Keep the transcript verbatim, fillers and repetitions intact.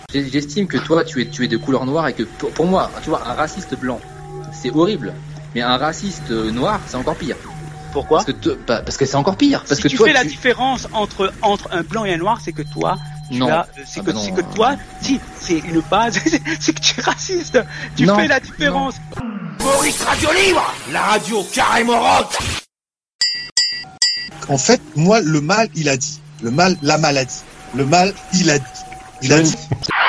J'estime que toi, tu es, tu es de couleur noire et que pour, pour moi, tu vois, un raciste blanc, c'est horrible. Mais un raciste noir, c'est encore pire. Pourquoi ? Parce que, te, bah, parce que c'est encore pire. Parce si que tu toi, fais tu... la différence entre, entre un blanc et un noir, c'est que toi, tu non. as, c'est, ah que, bah c'est que toi, si, c'est une base, c'est que tu es raciste. Tu non. fais la différence. Non. Maurice Radio Libre, la radio carrément rock. En fait, moi, le mal, il a dit. Le mal, la maladie. Le mal, il a dit. Il a dit.